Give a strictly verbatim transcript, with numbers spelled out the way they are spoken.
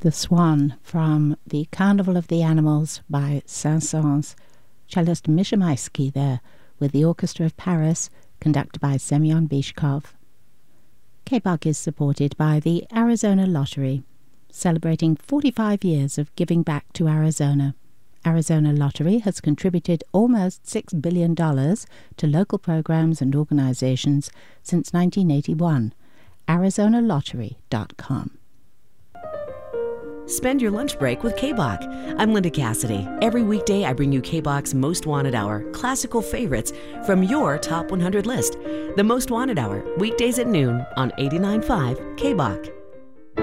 The Swan from the Carnival of the Animals by Saint-Saëns. Cellist Misha Maisky there with the Orchestra of Paris, conducted by Semyon Bychkov. K B O C is supported by the Arizona Lottery, celebrating forty-five years of giving back to Arizona. Arizona Lottery has contributed almost six billion dollars to local programs and organizations since nineteen eighty-one. Arizona Lottery dot com. Spend your lunch break with K B O C. I'm Linda Cassidy. Every weekday I bring you K B O C's Most Wanted Hour, classical favorites from your top one hundred list. The Most Wanted Hour, weekdays at noon on eighty-nine point five K B O C.